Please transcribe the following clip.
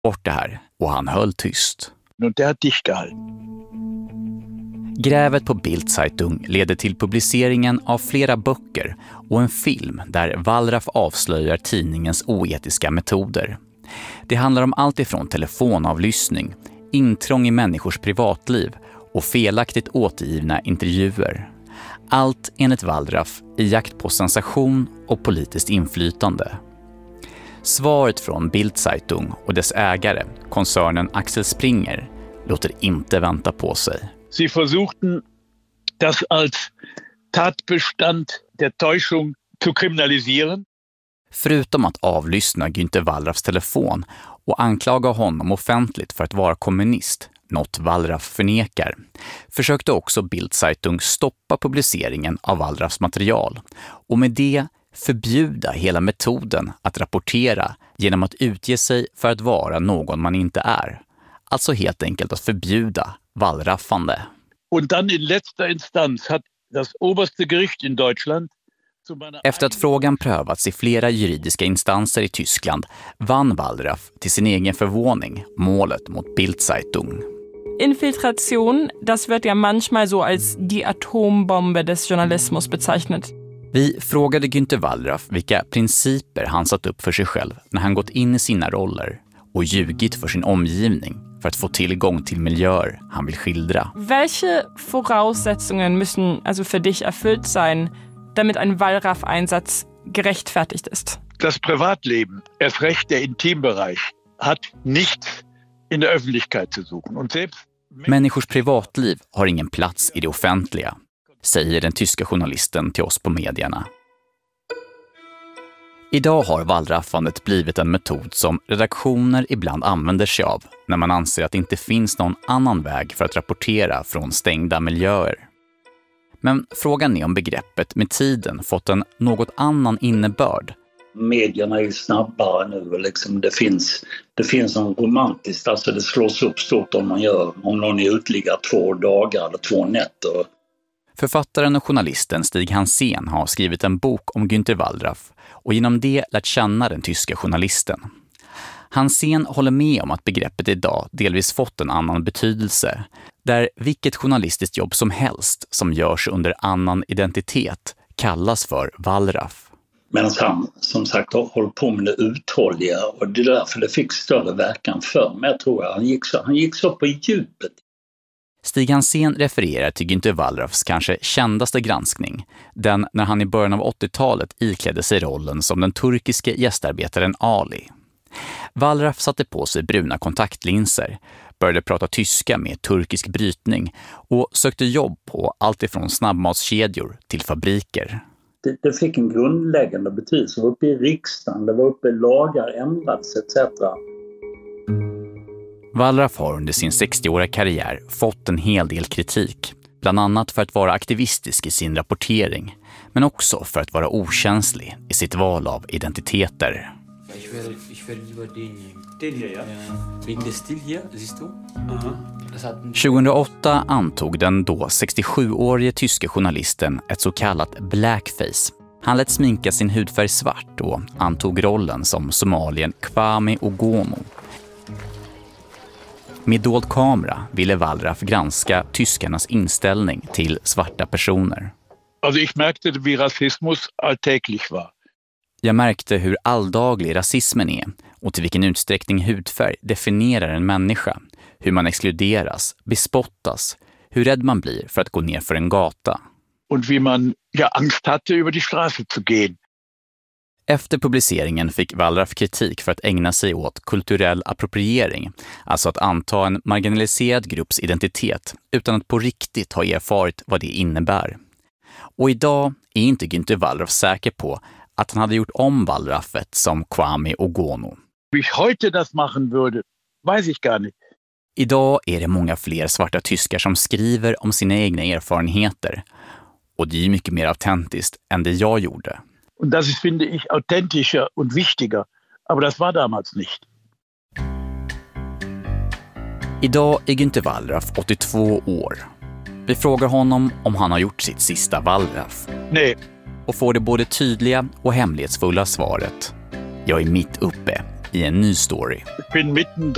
bort det här och han höll tyst. Und der hat dicht gehalten. Grävet på Bild-Zeitung ledde till publiceringen av flera böcker och en film där Wallraff avslöjar tidningens oetiska metoder. Det handlar om allt ifrån telefonavlyssning, intrång i människors privatliv och felaktigt återgivna intervjuer. Allt enligt Wallraff i jakt på sensation och politiskt inflytande. Svaret från Bild-Zeitung och dess ägare, koncernen Axel Springer, låter inte vänta på sig. Sie versuchten, das als Tatbestand der Täuschung zu kriminalisieren. Förutom att avlyssna Günther Wallraffs telefon och anklaga honom offentligt för att vara kommunist, något Wallraff förnekar, försökte också Bild-Zeitung stoppa publiceringen av Wallraffs material och med det förbjuda hela metoden att rapportera genom att utge sig för att vara någon man inte är. Alltså helt enkelt att förbjuda wallraffande. Und dann in letzter Instanz hat das oberste Gericht in Deutschland Efter att frågan prövats i flera juridiska instanser i Tyskland vann Wallraff till sin egen förvåning målet mot Bild-Zeitung. Infiltration, das wird ja manchmal so als die Atombombe des Journalismus bezeichnet. Vi frågade Günther Wallraff vilka principer han satt upp för sig själv när han gått in i sina roller och ljugit för sin omgivning för att få tillgång till miljöer han vill skildra. Welche Voraussetzungen müssen also für dich erfüllt sein, damit ein Wallraff-Einsatz gerechtfertigt ist? Das Privatleben, erst recht der Intimbereich, hat nichts in der Öffentlichkeit zu suchen. Und selbst Människors privatliv har ingen plats i det offentliga, säger den tyska journalisten till oss på medierna. Idag har wallraffandet blivit en metod som redaktioner ibland använder sig av när man anser att det inte finns någon annan väg för att rapportera från stängda miljöer. Men frågan är om begreppet med tiden fått en något annan innebörd. Medierna är ju snabbare nu, liksom det finns en romantiskt, alltså det slås upp stort om någon är utliggad 2 dagar eller 2 nätter. Författaren och journalisten Stig Hansén har skrivit en bok om Günther Wallraff och genom det lärt känna den tyska journalisten. Hansén håller med om att begreppet idag delvis fått en annan betydelse, där vilket journalistiskt jobb som helst som görs under annan identitet kallas för Wallraff. Men han som sagt har hållit på med det uthålliga och det är därför det fick större verkan för mig, tror jag. Han gick så på djupet. Stig Hansén refererar till Günther Wallraffs kanske kändaste granskning, den när han i början av 80-talet iklädde sig rollen som den turkiske gästarbetaren Ali. Wallraff satte på sig bruna kontaktlinser, började prata tyska med turkisk brytning och sökte jobb på allt ifrån snabbmatskedjor till fabriker. Det fick en grundläggande betydelse. Det var uppe i riksdagen, det var uppe i lagar, ändrats etc. Wallraff har under sin 60-åriga karriär fått en hel del kritik, bland annat för att vara aktivistisk i sin rapportering, men också för att vara okänslig i sitt val av identiteter. Ich werde lieber den hier, ja? Wegen des Stil hier, siehst du? 2008 antog den då 67-årige tyske journalisten ett så kallat blackface. Han lät sminka sin hudfärg svart och antog rollen som somalien Kwame Ogomo. Med dold kamera ville Wallraff granska tyskarnas inställning till svarta personer. Also ich merkte, wie Rassismus alltäglich war. Jag märkte hur alldaglig rasismen är och till vilken utsträckning hudfärg definierar en människa. Hur man exkluderas, bespottas, hur rädd man blir för att gå ner för en gata. Und wie man Angst hatte, über die Straße zu gehen. Efter publiceringen fick Wallraff kritik för att ägna sig åt kulturell appropriering, alltså att anta en marginaliserad grupps identitet utan att på riktigt ha erfarit vad det innebär. Och idag är inte Günther Wallraff säker på att han hade gjort om Wallraffet som Kwame Ogono. Wie ich heute das machen würde, weiß ich gar nicht. Idag är det många fler svarta tyskar som skriver om sina egna erfarenheter. Och det är mycket mer autentiskt än det jag gjorde. Und das ist, finde ich, authentischer und wichtiger. Aber das war damals nicht. Idag är Günther Wallraff 82 år. Vi frågar honom om han har gjort sitt sista Wallraff. Nej. Och får det både tydliga och hemlighetsfulla svaret. Jag är mitt uppe i en ny story. Jag är mittendrin